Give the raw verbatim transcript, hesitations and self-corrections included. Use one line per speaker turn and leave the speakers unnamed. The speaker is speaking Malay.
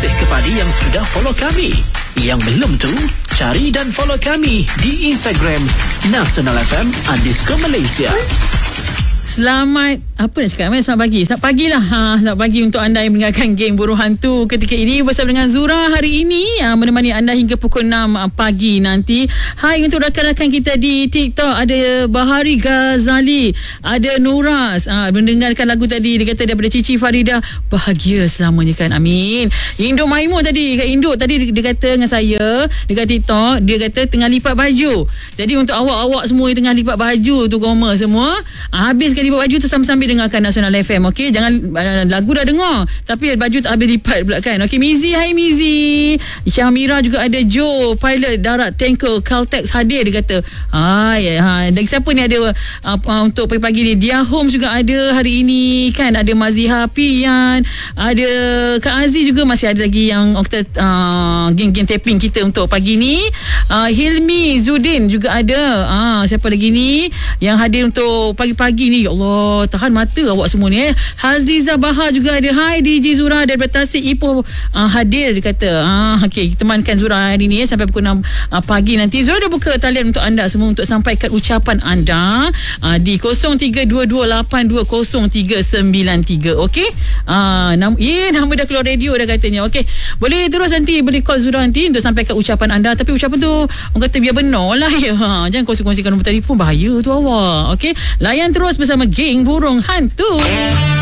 kasih kepada yang sudah follow kami. Yang belum tu, cari dan follow kami di Instagram Nasional F M underscore Malaysia.
Selamat, apa nak cakap? Selamat pagi. Selamat pagi lah. Ha, selamat pagi untuk anda yang mendengarkan geng Burung Hantu ketika ini bersama dengan Zura hari ini. Ha, menemani anda hingga pukul enam pagi nanti. Hai untuk rakan-rakan kita di TikTok. Ada Bahari Ghazali. Ada Nuras. Ha, mendengarkan lagu tadi. Dia kata daripada Cici Farida. Bahagia selamanya kan. Amin. Induk Maimun tadi. Kat Induk tadi dia kata dengan saya. Dekat TikTok. Dia kata tengah lipat baju. Jadi untuk awak-awak semua yang tengah lipat baju tu Goma semua. Habis lipat baju tu sambil-sambil dengarkan Nasional F M. Okey, jangan uh, lagu dah dengar tapi baju tak habis lipat pula kan. Okey, Mizi, hai Mizi. Syamira juga ada. Joe, pilot darat tanker Caltex hadir dia kata. Hai, ha, dan siapa ni ada uh, uh, untuk pagi-pagi ni? Dia Home juga ada hari ini kan. Ada Maziha Pian, ada Kak Aziz juga masih ada lagi yang kita uh, geng-geng tapping kita untuk pagi ni. Uh, Hilmi Zudin juga ada. Ah, uh, siapa lagi ni yang hadir untuk pagi-pagi ni? Allah, tahan mata awak semua ni eh. Haziza Bahar juga ada. Hai D J Zura daripada Tasik Ipoh uh, hadir dia kata. Ah, okey, temankan Zura hari ni eh, sampai pukul enam uh, pagi nanti. Zura dah buka talian untuk anda semua untuk sampaikan ucapan anda uh, di kosong tiga dua dua lapan dua kosong tiga sembilan tiga. Okey. Ah, nam- yeah, nama dah keluar radio dah katanya. Okey. Boleh terus nanti boleh call Zura nanti untuk sampaikan ucapan anda, tapi ucapan tu orang kata biar benar lah ya. Ha, jangan kongsi-kongsikan nombor telefon, bahaya tu awak. Okey. Layan terus bersama geng Burung Hantu.